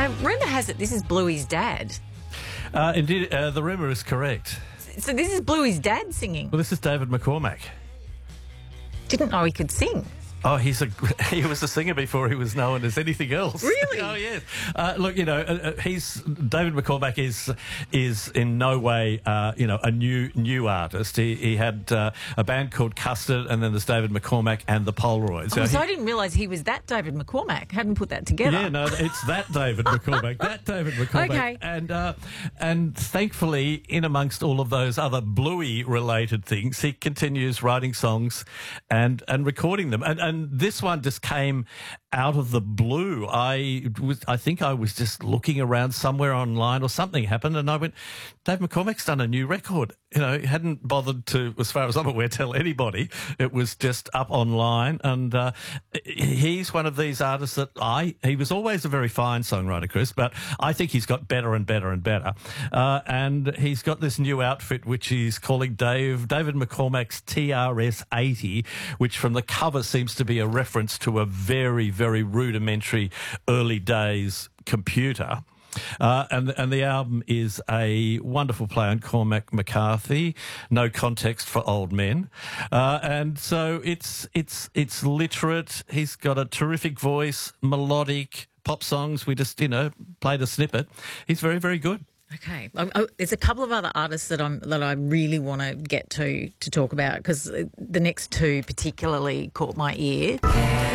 Rumour has it this is Bluey's dad. Indeed, the rumour is correct. So this is Bluey's dad singing. Well, this is David McCormack. Didn't know he could sing. Oh, he was a singer before he was known as anything else. Really? Oh, yes. Look, David McCormack is in no way, a new artist. He had a band called Custard, and then there's David McCormack and the Polaroids. So I didn't realise he was that David McCormack. Hadn't put that together. Yeah, no, it's that David McCormack. That David McCormack. Okay. And thankfully, in amongst all of those other Bluey-related things, he continues writing songs and recording them. And this one just came out of the blue. I think I was just looking around somewhere online or something happened and I went, Dave McCormack's done a new record. He hadn't bothered to, as far as I'm aware, tell anybody. It was just up online and he's one of these artists that he was always a very fine songwriter, Chris, but I think he's got better and better and better. And he's got this new outfit which he's calling David McCormack's TRS-80, which from the cover seems to be a reference to a very, very rudimentary early days computer. And the album is a wonderful play on Cormac McCarthy, No Context for Old Men. And so it's literate. He's got a terrific voice, melodic pop songs. We just, played a snippet. He's very, very good. Okay. There's a couple of other artists that I really want to get to talk about because the next two particularly caught my ear.